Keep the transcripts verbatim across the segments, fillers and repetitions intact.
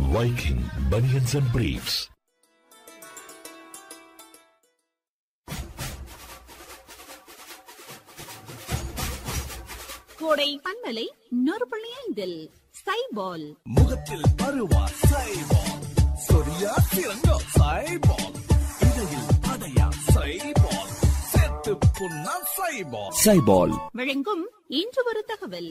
Viking Bunions and Briefs. கோடை பண்பலை நூறு புள்ளி ஐந்தில் சைபால் முகத்தில் பருவா சைபால், சொரியா சிறங்கோ சைபால், இடையில் அடையா சைபால், சேர்த்து புண்ணா சைபால். சைபால் வழங்கும் இன்று ஒரு தகவல்.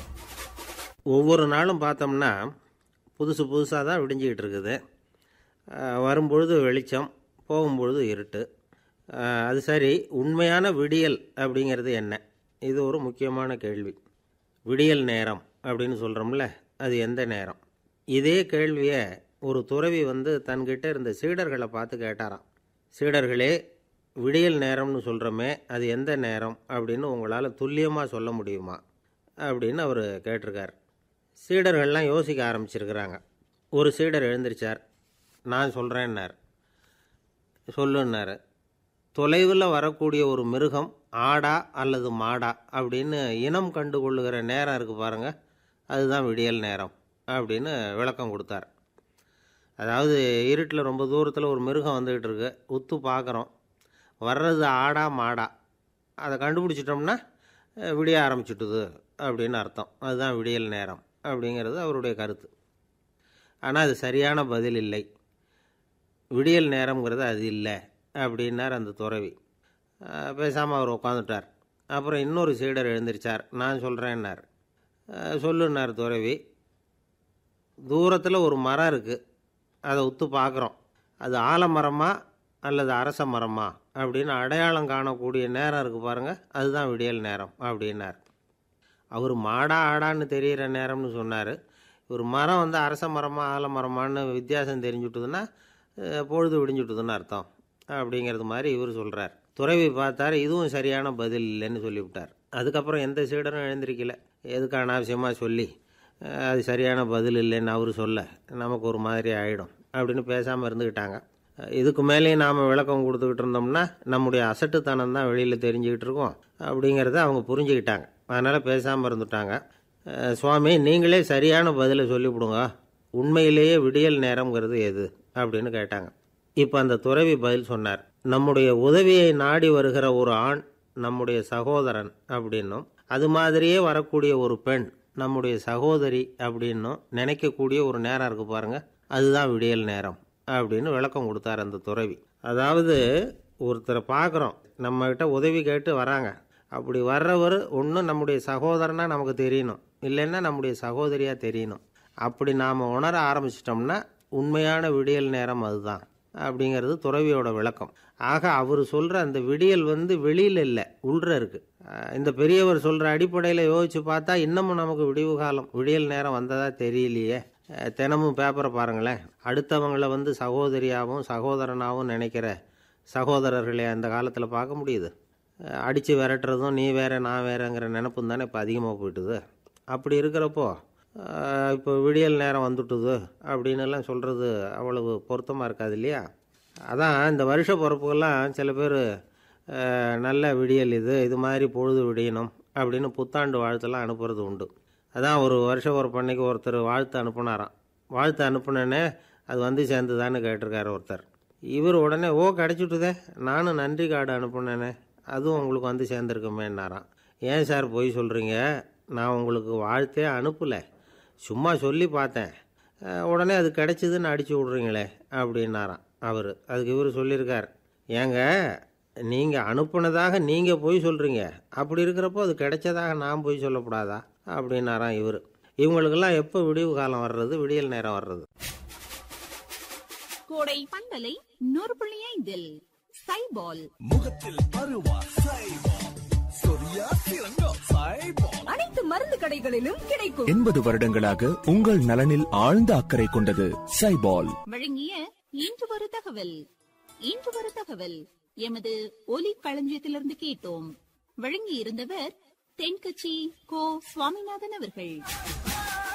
ஒவ்வொரு நாளும் பார்த்தோம்னா புதுசு புதுசாக தான் விடிஞ்சிக்கிட்டு இருக்குது. வரும்பொழுது வெளிச்சம், போகும்பொழுது இருட்டு. அது சரி, உண்மையான விடியல் அப்படிங்கிறது என்ன? இது ஒரு முக்கியமான கேள்வி. விடியல் நேரம் அப்படின்னு சொல்கிறோம்ல, அது எந்த நேரம்? இதே கேள்வியை ஒரு துறவி வந்து தன்கிட்ட இருந்த சீடர்களை பார்த்து கேட்டாராம். சீடர்களே, விடியல் நேரம்னு சொல்கிறோமே, அது எந்த நேரம் அப்படின்னு உங்களால் துல்லியமாக சொல்ல முடியுமா அப்படின்னு அவர் கேட்டிருக்கார். சீடர்கள்லாம் யோசிக்க ஆரம்பிச்சிருக்கிறாங்க. ஒரு சீடர் எழுந்திருச்சார். நான் சொல்கிறேன்னார். சொல்லுன்னார். தொலைவில் வரக்கூடிய ஒரு மிருகம் ஆடா அல்லது மாடா அப்படின்னு இனம் கண்டு கொள்ளுகிற நேரம் இருக்குது பாருங்கள், அதுதான் விடியல் நேரம் அப்படின்னு விளக்கம் கொடுத்தார். அதாவது இருட்டில் ரொம்ப தூரத்தில் ஒரு மிருகம் வந்துக்கிட்டு இருக்கு, உத்து பார்க்குறோம், வர்றது ஆடா மாடா, அதை கண்டுபிடிச்சிட்டோம்னா விடிய ஆரம்பிச்சுட்டுது அப்படின்னு அர்த்தம். அதுதான் விடியல் நேரம் அப்படிங்கிறது அவருடைய கருத்து. ஆனால் அது சரியான பதில் இல்லை. விடியல் நேரங்கிறது அது இல்லை அப்படின்னார் அந்த துறவி. பேசாமல் அவர் உட்காந்துட்டார். அப்புறம் இன்னொரு சீடர் எழுந்திருச்சார். நான் சொல்கிறேன்னார். சொல்லுன்னார் துறவி. தூரத்தில் ஒரு மரம் இருக்குது, அதை உத்து பார்க்குறோம், அது ஆலமரமா அல்லது அரச மரமா அப்படின்னு அடையாளம் காணக்கூடிய நேரம் இருக்குது பாருங்கள், அதுதான் விடியல் நேரம் அப்படின்னார். அவர் மாடா ஆடான்னு தெரிகிற நேரம்னு சொன்னார். ஒரு மரம் வந்து அரச மரமா ஆலமரமானு வித்தியாசம் தெரிஞ்சுட்டுதுன்னா பொழுது விடிஞ்சுட்டுதுன்னு அர்த்தம் அப்படிங்கிறது மாதிரி இவர் சொல்கிறார். துறவி பார்த்தார், இதுவும் சரியான பதில் இல்லைன்னு சொல்லிவிட்டார். அதுக்கப்புறம் எந்த சீடரும் எழுந்திருக்கல. எதுக்கு அனாவசியமாக சொல்லி அது சரியான பதில் இல்லைன்னு அவர் சொல்ல நமக்கு ஒரு மாதிரி ஆகிடும் அப்படின்னு பேசாமல் இருந்துக்கிட்டாங்க. இதுக்கு மேலேயும் நாம் விளக்கம் கொடுத்துக்கிட்டு இருந்தோம்னா நம்முடைய அசட்டுத்தனம் தான் வெளியில் தெரிஞ்சுக்கிட்டு இருக்கோம் அப்படிங்கிறத அவங்க புரிஞ்சுக்கிட்டாங்க. அதனால் பேசாமல் இருந்துட்டாங்க. சுவாமி, நீங்களே சரியான பதிலை சொல்லிவிடுங்க, உண்மையிலேயே விடியல் நேரம்ங்கிறது எது அப்படின்னு கேட்டாங்க. இப்போ அந்த துறவி பதில் சொன்னார். நம்முடைய உதவியை நாடி வருகிற ஒரு ஆண் நம்முடைய சகோதரன் அப்படின்னும், அது மாதிரியே வரக்கூடிய ஒரு பெண் நம்முடைய சகோதரி அப்படின்னும் நினைக்கக்கூடிய ஒரு நேரம் இருக்குது பாருங்கள், அதுதான் விடியல் நேரம் அப்படின்னு விளக்கம் கொடுத்தார் அந்த துறவி. அதாவது ஒருத்தரை பார்க்குறோம், நம்மகிட்ட உதவி கேட்டு வராங்க. அப்படி வர்றவர் ஒன்று நம்முடைய சகோதரனாக நமக்கு தெரியணும், இல்லைன்னா நம்முடைய சகோதரியாக தெரியணும். அப்படி நாம் உணர ஆரம்பிச்சிட்டோம்னா உண்மையான விடியல் நேரம் அதுதான் அப்படிங்கிறது துறவியோட விளக்கம். ஆக அவர் சொல்கிற அந்த விடியல் வந்து வெளியில் இல்லை, உள்ற இருக்குது. இந்த பெரியவர் சொல்கிற அடிப்படையில் யோசித்து பார்த்தா இன்னமும் நமக்கு விடிவு காலம் விடியல் நேரம் வந்ததா தெரியலையே. தினமும் பேப்பரை பாருங்களேன், அடுத்தவங்களை வந்து சகோதரியாகவும் சகோதரனாகவும் நினைக்கிற சகோதரர்களை அந்த காலத்தில் பார்க்க முடியுது. அடித்து விரட்டுறதும் நீ வேற நான் வேறங்கிற நினப்பும் தானே இப்போ அதிகமாக போயிட்டுது. அப்படி இருக்கிறப்போ இப்போ விடியல் நேரம் வந்துட்டுது அப்படின்னு எல்லாம் சொல்கிறது அவ்வளவு பொருத்தமாக இருக்காது இல்லையா? அதான் இந்த வருஷ பிறப்புக்கெல்லாம் சில பேர் நல்ல விடியல் இது இது மாதிரி பொழுது விடியணும் அப்படின்னு புத்தாண்டு வாழ்த்தெல்லாம் அனுப்புறது உண்டு. அதான் ஒரு வருஷ பிறப்பு அன்னைக்கு ஒருத்தர் வாழ்த்து அனுப்புனாராம். வாழ்த்து அனுப்புனேனே அது வந்து சேர்ந்துதான்னு கேட்டிருக்காரு ஒருத்தர். இவர் உடனே ஓ கிடச்சிட்டுதே, நானும் நன்றி கார்டு அனுப்புனேனே, அதுவும் உங்களுக்கு வந்து சேர்ந்துருக்குமேன்னாராம். ஏன் சார் பொய் சொல்கிறீங்க, நான் உங்களுக்கு வாழ்த்தே அனுப்பலை, சும்மா சொல்லி பார்த்தேன், உடனே அது கிடச்சிதுன்னு அடித்து விட்றீங்களே அப்படின்னாராம் அவர். அதுக்கு இவர் சொல்லியிருக்கார், ஏங்க நீங்கள் அனுப்புனதாக நீங்கள் பொய் சொல்கிறீங்க, அப்படி இருக்கிறப்போ அது கிடைச்சதாக நான் பொய் சொல்லக்கூடாதா அப்படின்னாராம் இவர். இவங்களுக்கெல்லாம் எப்போ விடிவு காலம் வர்றது, விடியல் நேரம் வர்றது? கோடை பண்பலை நூறு புள்ளி ஐந்தில் சைபால் முகத்தில் பருவா சைபால், சொரியா சிறங்கோ சைபால், அனைத்து மருந்து கடைகளிலும் கிடைக்கும். எண்பது வருடங்களாக உங்கள் நலனில் ஆழ்ந்த அக்கறை கொண்டது சைபால். வழங்கிய இன்று ஒரு தகவல். இன்று ஒரு தகவல் எமது ஒலி களஞ்சியத்திலிருந்து கேட்டோம். வழங்கி இருந்தவர் தென்கட்சி கோ சுவாமிநாதன் அவர்கள்.